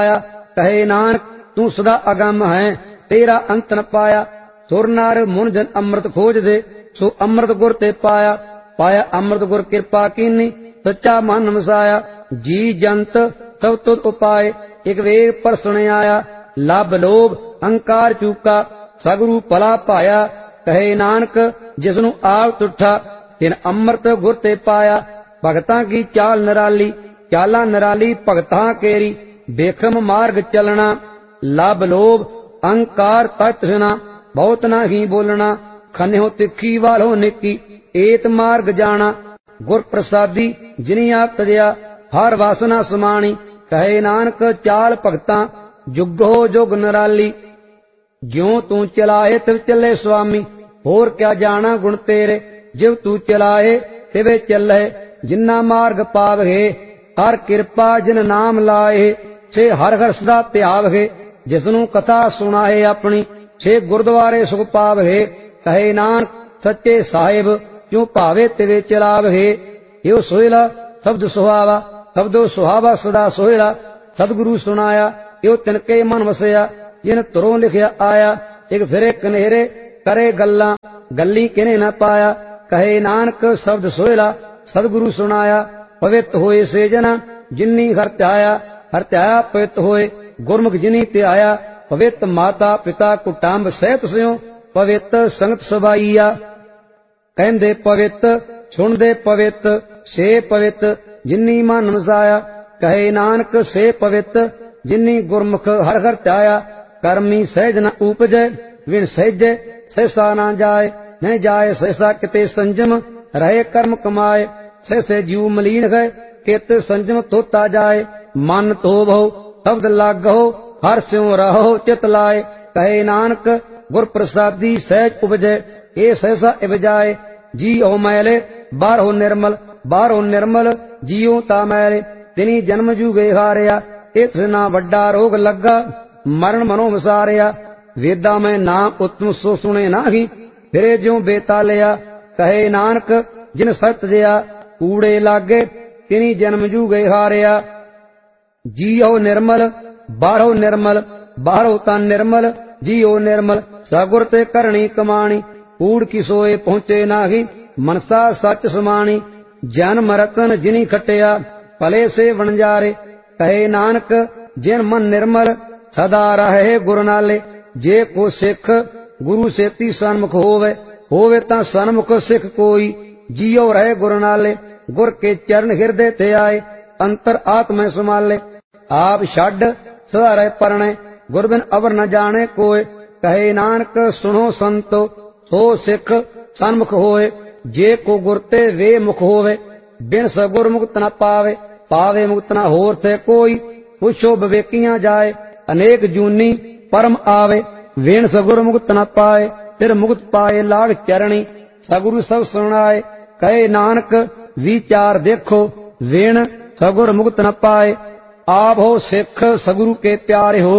कहे नानक तू सदा अगम है, तेरा अंत न पाया। सुर नर मुन जन अमृत खोज दे, सो अमृत गुर ते पाया। पाया अमृत गुर कृपा कीनी, सच्चा मन वसाया। जी जंत सब तुद उपाय, एक वेग पर सुन आया। लभ लोभ अंकार चूका, सगुरु भला पाया। कहे नानक जिसनु आप तुठा, तिन अमृत गुर ते पाया। भगतां की चाल निराली, चाला निराली भगतां केरी। बेखम मार्ग चलना, लभ लोभ अंकार तत् सुना। बहुत ना ही बोलना, खन्यो तिखी वालो निकी। एत मार्ग जाना, गुर प्रसादी जिनी आप तजया। हर वासना समाणी, कहे नानक चाल भगतां जुगो जुग निराली। ज्यों तू चलाए तिव चले स्वामी, होर क्या जाना गुण तेरे। जिव तू चलाए तिवे चले, जिन्ना मार्ग पावगे। हर कृपा जिन नाम लाए, छे हर हर सदा त्यावगे। जिसनु कथा सुनाए अपनी, छे गुरुद्वारे सुख पावगे। कहे नानक सच्चे साहिब, क्यों भावे तिवे चलावगे। यो सोहिला शब्द सुहावा, शब्दो सुहावा सदा सोहिला। सतगुरु सुनाया, यो तिनके मन वसया। जिन तुरों लिखिया आया, एक फिरे कनेरे करे गल्ला। गल्ली किने न पाया, कहे नानक शब्द सोहिला। सतगुरु सुनाया, पवित्र होए से जना जिन्नी हरत्याया। हरत्याया पवित्र होए, गुरमुख जिनी ते आया। पवित्र माता पिता कुटुंब सहित स्यों, पवित्र संगत सबाईया। कहंदे पवित्र सुनदे पवित्र, से पवित्र जिन्नी मन वसाया। कहे नानक से पवित्र जिन्नी गुरमुख हर हर त्याया। कर्मी सहज न उपजय, विन सहजे सहसा न जाय। न जाय सहसा किते संजम, रहे कर्म कमाए। सहसे जीव मलीन गए, कित संजम तोता जाए। मन तो बहु शब्द लागो, हर स्यों रहो चित लाए। कहे नानक गुर प्रसादी सहज उपजय, ए सहसा इबजाए। जी हो मैले बारहो निर्मल, बारहो निर्मल जियो ता मैले। तिनी जन्म जूगे हारिया, इस ना वड्डा रोग लगा। मरण मनो विसारिया, वेदा में नाम उत्तम सो सुने नाही। फिरे ज्यों बेतालिया, कहे नानक जिन सत जया। कूड़े लागे तिनी जन्म जूगे हारिया। जियो निर्मल बारहो निर्मल, बारहो तन निर्मल जियो निर्मल। सगुर ते करणी कमाणी, कूड़ की सोए पहुंचे नाही। मनसा सच समाणी, जन्म रतन जिनी खटिया। भले से वणजारे, कहे नानक जिन मन निर्मल, सदा रहे गुरु नाले। जे को सिख गुरु सेती सन्मुख होवे तां सन्मुख सिख कोई। जियो रहे गुरु नाले, गुर के चरण हृदय ते आए। अंतर आत्मा संभाले, आप छड सदा रहे परणे। गुर बिन अवर न जाने कोय, कहे नानक सुनो संतो। सो सिख सन्मुख होए, जे को गुर ते वे मुख होवे। बिन सगुर मुक्त न पावे, पावे मुक्त न होर थे कोई। पुछो विवेकियां जाए, अनेक जूनी परम आवे। वेण सगुर मुक्त न पाए, फिर मुक्त पाए लाग चरणी। सगुरु सब सुनाए, कहे नानक विचार देखो। वेण सगुर मुक्त न पाए, आप हो सिख सगुरु के प्यारे हो।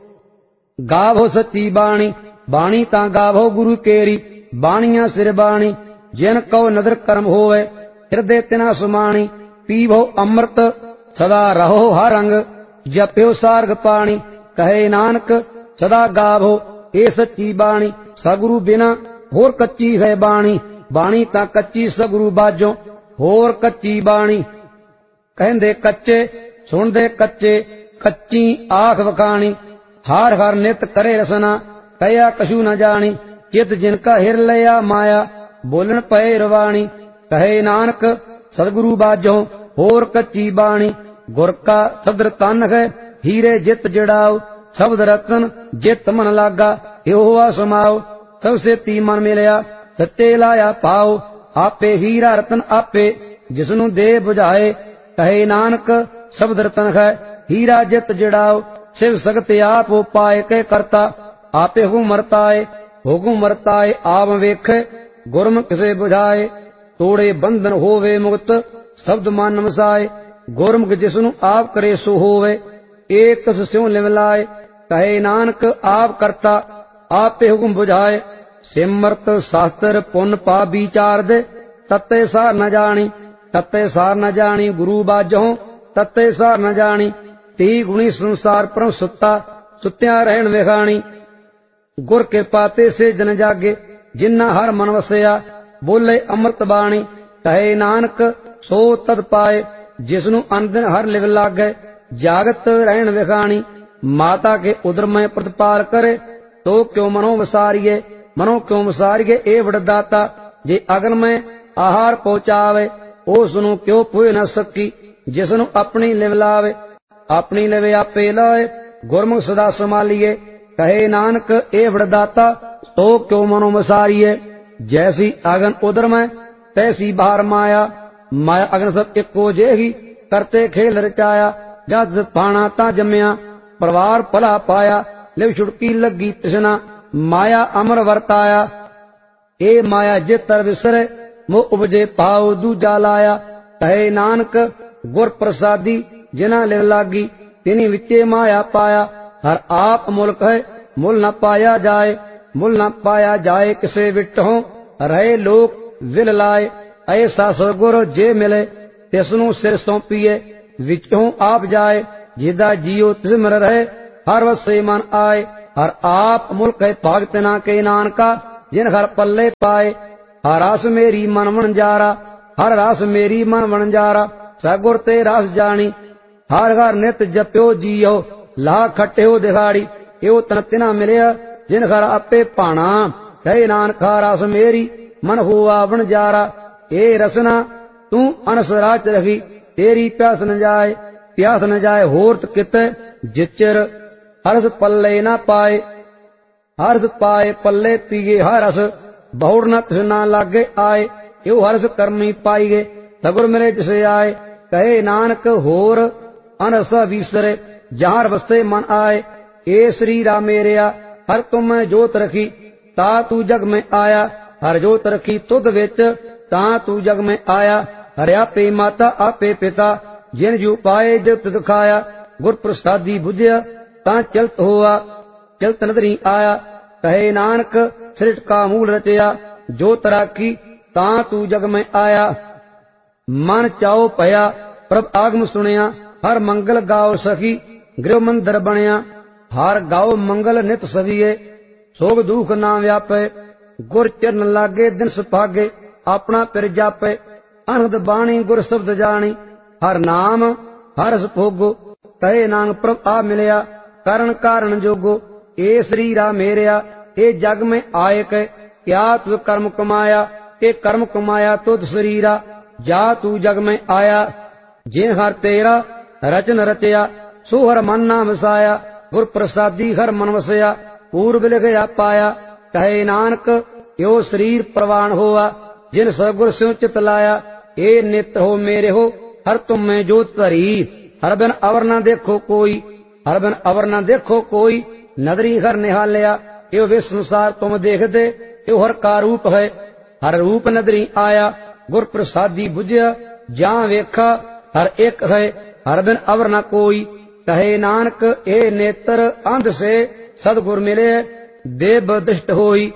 गावो सच्ची बाणी, बाणी ता गावो गुरु केरी। बाणियां सिर बाणी, जिन कहो नदर कर्म होवे। हृदय तिना सुमाणी, पीवो अमृत सदा रहो हर रंग। जप्यो सार्ग पाणी, कहे नानक सदा गावो ए सच्ची बाणी। सगुरु बिना होर कच्ची है बाणी, बाणी ता कच्ची सगुरु बाजो होर कच्ची बाणी। कहंदे कच्चे सुनदे कच्चे, कच्ची आख वखाणी। हार हार नित करे रसना, कया कछु न जानी। चित जिनका हिर लिया माया, बोलन पए रवाणी। कहे नानक सदगुरु बाजो होर कच्ची बाणी। गुर का सदर तन है, हीरे जित जड़ाओ। शब्द रतन जित मन लागा, यहोवा समाओ। सब सेती मन मिलिया, सच्चे लाया पाओ। आपे हीरा रतन आपे, जिसनु दे बुझाए। कहे नानक शब्द रतन है, हीरा जित जड़ाओ। शिव सगत आप उपाय के करता, आपे हुकुम मरताए आप वेखे। गुरमुख से बुझाए, तोड़े बंधन होवे मुक्त। शब्द मन वसाए, गुरमुख जिसनु आप करे सो होवे। एक स्यों लिवलाए, कहे नानक आप करता, आपे हुकुम बुझाए। सिमरत शास्त्र पुन पा विचार दे, तत्ते सार न जानी। तत्ते सार न जानी गुरु बाजो, तत्ते सार न जानी। ਤੀ ਗੁਣੀ ਸੰਸਾਰ ਪਰਮ ਸੁੱਤਾ ਸੁੱਤਿਆਂ ਰਹਿਣ ਵਿਖਾਣੀ। ਗੁਰ ਕਿਰਪਾ ਤੇ ਸੇ ਜਨ ਜਾਗੇ ਜਿਨ੍ਹਾਂ ਹਰ ਮਨ ਵਸਿਆ ਬੋਲੇ ਅੰਮ੍ਰਿਤ ਬਾਣੀ। ਕਹੇ ਨਾਨਕ ਸੋ ਤਦ ਪਾਏ ਜਿਸਨੂੰ ਅਨੰਦਿਨ ਹਰ ਲਿਵ ਲਾਗੇ ਜਾਗਤ ਰਹਿਣ ਵਿਖਾਣੀ। ਮਾਤਾ ਕੇ ਉਦਰ ਮੈਂ ਪ੍ਰਤਪਾਲ ਕਰੇ ਤੋ ਕਿਉ ਮਨੋਂ ਵਿਸਾਰੀਏ ਮਨੋਂ ਕਿਉ ਵਿਸਾਰੀਏ ਇਹ ਵਡਦਾਤਾ। ਜੇ ਅਗਨ ਮੈਂ ਆਹਾਰ ਪਹੁੰਚਾਵੇ ਉਸ ਨੂੰ ਕਿਉ ਪੁਏ ਨਾ ਸਕੀ। ਜਿਸ ਨੂੰ ਆਪਣੀ ਲਿਵ ਲਾਵੇ ਆਪਣੀ ਲਿਵ ਆਪੇ ਲਾਏ ਗੁਰਮੁਖ ਸਦਾ ਸੰਭਾਲੀਏ। ਕਹੇ ਨਾਨਕ ਇਹ ਵਡਦਾਤਾ ਤੋ ਕਿਉ ਮਨੋਂ ਵਿਸਾਰੀਏ। ਜੈਸੀ ਅਗਨ ਉਦਰ ਮੈਂ ਤੈਸੀ ਬਾਹਰ ਮਾਇਆ ਮਾਇਆ ਅਗਨ ਸਭ ਇੱਕੋ ਜਿਹੀ ਕਰਤੇ ਖੇਲ ਰਚਾਇਆ। ਜਦ ਪਾਣਾ ਤਾਂ ਜੰਮਿਆ ਪਰਿਵਾਰ ਭਲਾ ਪਾਇਆ ਲਿਵ ਛੁਟਕੀ ਲੱਗੀ ਤਿਸਨਾ ਮਾਇਆ ਅਮਰ ਵਰਤਾਇਆ। ਇਹ ਮਾਇਆ ਜਿਤਰ ਵਿਸਰੇ ਮੋਹ ਉਪਜੇ ਪਾਉ ਦੂਜਾ ਲਾਇਆ। ਕਹੇ ਨਾਨਕ ਗੁਰ ਪ੍ਰਸਾਦੀ ਜਿਨ੍ਹਾਂ ਲਿਵ ਲਾਗੀ ਤਿਨੀ ਵਿੱਚੇ ਮਾਇਆ ਪਾਇਆ। ਹਰ ਆਪ ਮੁਲਕ ਹੈ ਮੁੱਲ ਨਾ ਪਾਇਆ ਜਾਏ ਮੁੱਲ ਨਾ ਪਾਇਆ ਜਾਏ ਕਿਸੇ ਵਿਟੋਂ ਰਹੇ ਲੋਕ ਵਿਲ ਲਾਏ। ਐਸਾ ਸਤਿਗੁਰ ਜੇ ਮਿਲੇ ਤਿਸ ਨੂੰ ਸਿਰ ਸੌਂਪੀਏ ਵਿੱਚੋਂ ਆਪ ਜਾਏ। ਜਿਹਦਾ ਜੀਉ ਤਿਸ ਮਿਲ ਰਹੇ ਹਰ ਵਸੇ ਮਨ ਆਏ। ਹਰ ਆਪ ਮੁਲਕ ਹੈ ਭਗਤ ਨਾ ਕੇ ਨਾਨਕਾ ਜਿਨ ਹਰ ਪੱਲੇ ਪਾਏ। ਹਰ ਰਸ ਮੇਰੀ ਮਨ ਵਣਜਾਰਾ ਹਰ ਰਸ ਮੇਰੀ ਮਨ ਵਣਜਾਰਾ। ਸਗੁਰ ਤੇ ਰਸ ਜਾਣੀ ਹਰ ਹਰ ਨਿਤ ਜਪਿਓ ਜੀਓ ਲਾ ਖਟਿਓ ਦਿਹਾੜੀ। ਇਹੋ ਤਨ ਤਿਨਾ ਮਿਲਿਆ ਜਿਨ ਹਰ ਆਪੇ ਭਾਣਾ। ਕਹੇ ਨਾਨਕ ਰਸ ਮੇਰੀ ਮਨ ਹੋਆ ਵਣਜਾਰਾ। ਇਹ ਰਸਨਾ ਤੂੰ ਅਨਸ ਰਾਚ ਰਖੀ ਤੇਰੀ ਪਿਆਸ ਨ ਜਾਏ ਪਿਆਸ ਨ ਜਾਏ ਹੋਰਤ ਕਿਤੇ ਜਿਚਰ ਹਰਸ ਪੱਲੇ ਨਾ ਪਾਏ। ਹਰਸ ਪਾਏ ਪੱਲੇ ਪੀਏ ਹਰ ਰਸ ਬਹੁੜ ਨ ਤ੍ਰਿਸ਼ਨਾ ਲਾਗੇ ਆਏ। ਇਹੋ ਹਰਸ ਕਰਮੀ ਪਾਈਏ ਸਗੁਰ ਮਿਲੇ ਜਿਸੇ ਆਏ। ਕਹੇ ਨਾਨਕ ਹੋਰ ਅਨਸ ਵਿਸਰੇ ਜਹਾਂ ਵਸਤੇ ਮਨ ਆਏ। ਏ ਸਰੀਰਾ ਮੇਰਿਆ ਹਰ ਤੁਮ ਜੋਤ ਰਖੀ ਤਾ ਤੂੰ ਜਗ ਮੈਂ ਆਇਆ। ਹਰ ਜੋਤ ਰਖੀ ਤੁਧ ਵਿੱਚ ਤਾਂ ਤੂੰ ਜਗ ਮੈਂ ਆਇਆ। ਹਰਿ ਆਪੇ ਮਾਤਾ ਆਪੇ ਪਿਤਾ ਜਿਨ ਜੂ ਪਾਏ ਜਗਤ ਦਿਖਾਇਆ। ਗੁਰ ਪ੍ਰਸਾਦੀ ਬੁਝਿਆ ਤਾਂ ਚਲਤ ਹੋਆ ਚਲਤ ਨਦਰੀ ਆਇਆ। ਕਹੇ ਨਾਨਕ ਸ੍ਰਿਸ਼ਟ ਕਾ ਮੂਲ ਰਚਿਆ ਜੋਤ ਰਾਖੀ ਤਾਂ ਤੂੰ ਜਗ ਮੈਂ ਆਇਆ। ਮਨ ਚਾਉ ਭਇਆ ਪ੍ਰਭ ਆਗਮ ਸੁਣਿਆ ਹਰ ਮੰਗਲ ਗਾਓ ਸਖੀ ਗ੍ਰਹਿ ਮੰਦਰ ਬਣਿਆ। ਹਰ ਗਾਓ ਮੰਗਲ ਨਿਤ ਸਵੀਏ ਸੋਗ ਦੁਖ ਨਾ ਵਿਆਪੇ। ਗੁਰ ਚਰਨ ਲਾਗੇ ਦਿਨ ਸੁਭਾਗੇ ਆਪਣਾ ਪਿਰ ਜਾਪੇ। ਅਨੰਦ ਬਾਣੀ ਗੁਰ ਸ਼ਬਦ ਜਾਣੀ ਹਰ ਨਾਮ ਹਰ ਰਸ ਭੋਗੋ। ਕਹੇ ਨਾਨਕ ਪ੍ਰਭ ਆ ਮਿਲਿਆ ਕਰਨ ਕਾਰਨ ਜੋਗੋ। ਏ ਸਰੀਰਾ ਮੇਰਿਆ ਇਹ ਜਗ ਮੈਂ ਆਏ ਕੇ ਕਿਆ ਤੁਧ ਕਰਮ ਕਮਾਇਆ। ਇਹ ਕਰਮ ਕਮਾਇਆ ਤੁਧ ਸਰੀਰਾ ਜਾ ਤੂੰ ਜਗ ਮੈਂ ਆਇਆ। ਜਿਨ ਹਰ ਤੇਰਾ ਰਚਨ ਰਚਿਆ ਸੋ ਹਰ ਮਨ ਨਾ ਵਸਾਇਆ। ਗੁਰ ਪ੍ਰਸਾਦੀ ਹਰ ਮਨ ਵਸਿਆ ਪੂਰਬ ਲਿਖਿਆ ਪਾਇਆ। ਕਹੇ ਨਾਨਕ ਇਹੋ ਸਰੀਰ ਪ੍ਰਵਾਨ ਹੋਆ ਜਿਨ ਸਤਿਗੁਰ ਸਿਉ ਚਿਤ ਲਾਇਆ। ਇਹ ਨਿਤ ਹੋ ਮੇਰੇ ਹੋ ਹਰ ਤੁਮ ਮੈਂ ਜੋਤ ਧਰੀ। ਹਰ ਬਿਨ ਅਵਰ ਨਾ ਦੇਖੋ ਕੋਈ ਹਰ ਬਿਨ ਅਵਰ ਨਾ ਦੇਖੋ ਕੋਈ ਨਦਰੀ ਹਰ ਨਿਹਾਲਿਆ। ਇਹੋ ਵੇ ਸੰਸਾਰ ਤੁਮ ਦੇਖਦੇ ਇਹੋ ਹਰ ਕਾ ਰੂਪ ਹੈ ਹਰ ਰੂਪ ਨਦਰੀ ਆਇਆ। ਗੁਰ ਪ੍ਰਸਾਦੀ ਬੁਝਿਆ ਜਾਂ ਵੇਖਾ ਹਰ ਇੱਕ ਹੈ ਹਰ ਬਿਨ ਅਵਰ ਨਾ ਕੋਈ। ਕਹੇ ਨਾਨਕ ਇਹ ਨੇਤਰ ਅੰਧ ਸੇ ਸਤਿਗੁਰ ਮਿਲੇ ਦੇਵ ਦ੍ਰਿਸ਼ਟ ਹੋਈ।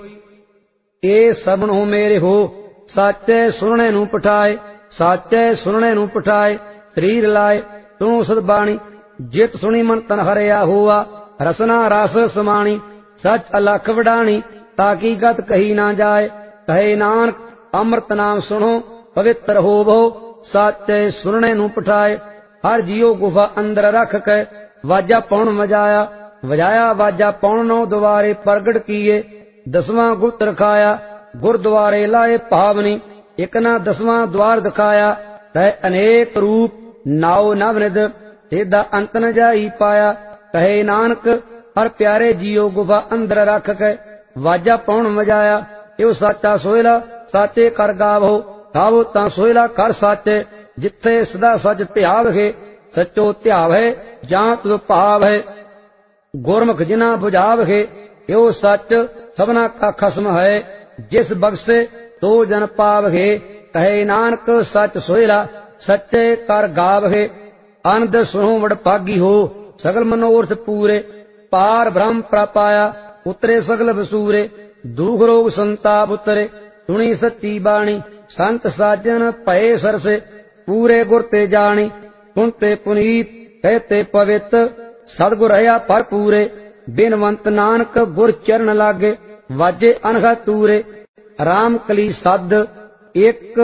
ਇਹ ਸਭਨ ਹੋ ਮੇਰੇ ਹੋ ਸਾਚੇ ਸੁਣਨੇ ਨੂੰ ਪਠਾਏ ਸਾਚੇ ਸੁਣਨੇ ਨੂੰ ਪਠਾਏ। ਸਰੀਰ ਲਾਏ ਸੁਣੋ ਸਦ ਬਾਣੀ ਜਿਤ ਸੁਣੀ ਮਨ ਤਨ ਹਰਿਆ ਹੋਆ। ਰਸਨਾ ਰਸ ਸਮਾਣੀ ਸੱਚ ਅਲਖ ਵਡਾਣੀ ਤਾਕੀ ਗਤ ਕਹੀ ਨਾ ਜਾਏ। ਕਹੇ ਨਾਨਕ ਅੰਮ੍ਰਿਤ ਨਾਮ ਸੁਣੋ ਪਵਿੱਤਰ ਹੋਵੋ ਸਾਚੇ ਸੁਣਨੇ ਨੂੰ ਪਠਾਏ। ਹਰ ਜੀਉ ਗੁਫਾ ਅੰਦਰ ਰੱਖ ਕੇ ਵਾਜਾ ਪੌਣ ਵਜਾਇਆ। ਵਜਾਇਆ ਵਾਜਾ ਪੌਣ ਨੌ ਦੁਆਰੇ ਪ੍ਰਗਟ ਕੀਏ। ਦਸਵਾਂ ਗੁਪਤ ਰਖਾਇਆ ਗੁਰਦੁਆਰੇ ਲਾਏ ਭਾਵਨੀ। ਇਕ ਨਾ ਦਸਵਾਂ ਦਵਾਰ ਦਿਖਾਇਆ ਤੈ ਅਨੇਕ ਰੂਪ ਨਾਉ ਨਵਨਿਧ ਇਹਦਾ ਅੰਤ ਨ ਜਾਈ ਪਾਇਆ। ਕਹੇ ਨਾਨਕ ਹਰ ਪਿਆਰੇ ਜੀਉ ਗੁਫਾ ਅੰਦਰ ਰੱਖ ਕੇ ਵਾਜਾ ਪੌਣ ਵਜਾਇਆ। ਇਹੋ ਸਾਚਾ ਸੋਹਿਲਾ ਸਾਚੇ ਕਰ ਗਾਵੋ ਗਾਵੋ ਤਾਂ ਸੋਹਿਲਾ ਕਰ ਸਾਚੇ। ਜਿੱਥੇ ਸਦਾ ਸੱਚ ਧਿਆਵਹਿ ਸੱਚੋ ਧਿਆਵਹਿ ਜਾਂ ਤੁਧ ਭਾਵਹਿ। ਗੁਰਮੁਖ ਜਿਨਾ ਬੁਝਾਵਹਿ ਇਹੋ ਸੱਚ ਸਭਨਾ ਕਾ ਖਸਮ ਹੈ। ਜਿਸ ਬਖਸ਼ੇ ਤੋ ਜਨ ਪਾਵਹਿ। ਕਹੇ ਨਾਨਕ ਸੱਚ ਸੋਹਿਲਾ ਸੱਚੇ ਕਰ ਗਾਵਹਿ। ਆਨੰਦ ਸੁਣੋ ਵਡ ਭਾਗੀ ਹੋ ਸਗਲ ਮਨੋਰਥ ਪੂਰੇ। ਪਾਰ ਬ੍ਰਹਮ ਪ੍ਰਪਾਇਆ ਉਤਰੇ ਸਗਲ ਵਸੂਰੇ। ਦੁਖ ਰੋਗ ਸੰਤਾਪ ਉਤਰੇ ਸੁਣੀ ਸੱਚੀ ਬਾਣੀ। ਸੰਤ ਸਾਜਨ ਭਏ ਸਰਸੇ ਪੂਰੇ ਗੁਰ ਤੇ ਜਾਣੀ। ਸੁਣਤੇ ਪੁਨੀਤ कहते पवित सतगुर रहा भरपूरे बिनवंत नानक गुर चरण लागे वाजे अनघा तूरे राम कली सद एक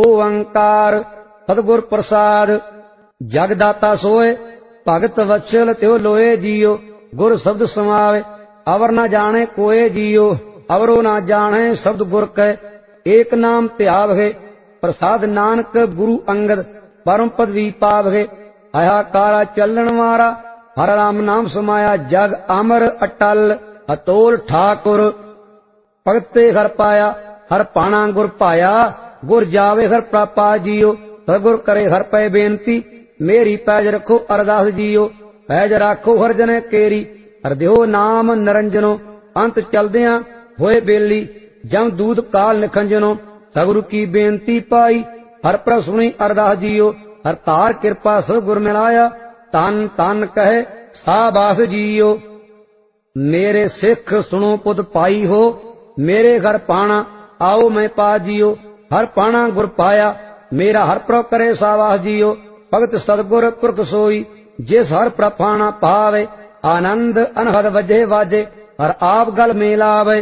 ओंकार सतगुर प्रसाद जगदाता सोए भगत वत्सल त्यो लोए जियो गुर शब्द समावे अवर न जाने कोए जियो अवरो न जाने शब्द गुर कह एक नाम त्यावे प्रसाद नानक गुरु अंगद परम पदवी पावे हाहाकारा चलन मारा हर राम नाम समाया जग अमर अटल अतोल ठाकुर भगते हर पाया हर पाना गुर पाया गुर जावे हर प्रापा जियो सतगुर करे हर पै बेनती मेरी पैज रखो अरदास जियो पैज राखो हर जने केरी हर दियो नाम नरंजनो अंत चलदियां होए बेली जम दूध काल निखंजनो सगुरु की बेनती पाई हर पर सुनी अरदास जियो हर तार कृपा सतगुर मिलाया तन तन कहे साबास जियो मेरे सिख सुनो पुत पाई हो मेरे घर पाना आओ मैं पा जियो हर पाना गुर पाया मेरा हर प्र करे साबास जियो भगत सतगुर पुरख सोई जिस हर प्रफाना पावे आनंद अनहद वजे वाजे हर आप गल मेलावे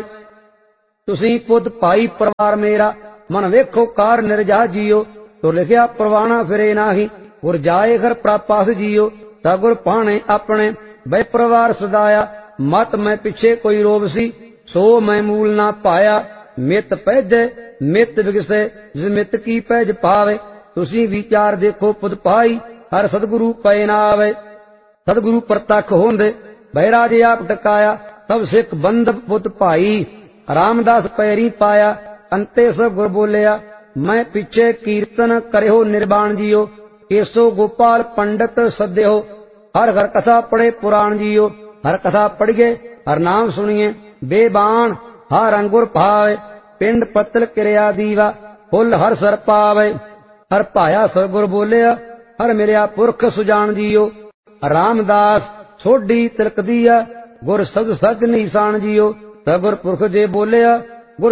तुसी पुत पाई परिवार मेरा मन वेखो कार निर्जा जियो तो लिखिया परवाना फिरे नाही गुर जाए घर प्रापास जियो सगुर पाने अपने बै परिवार सदाया मत मैं पिछे कोई रोब सी सो मैं मूल ना पाया मित पैजे मित विगसे जिस मित की पैज पावे तुसी विचार देखो पुत पाई हर सतगुरु पै ना आवे सतगुरु प्रतख होंदे बैराजे आप टकाया तब सिख बंधप पुत भाई रामदास पैरी पाया अंते सब गुर बोलिया मैं पिछे कीर्तन करियो निर्वाण जियो केसो गोपाल पंडित सद्यो हर घर कथा पढ़े पुराण जियो हर कथा पढ़िए हर नाम सुनिए बेबान हर अंगुर भावे पिंड पत्तल किरिया दीवा फुल हर सर पावे हर पाया सतगुर बोलिया हर मिलिया पुरख सुजान जियो रामदास छोड़ी तिलक दिया गुर सद सज निशान जियो सतगुर पुरख जे बोलिया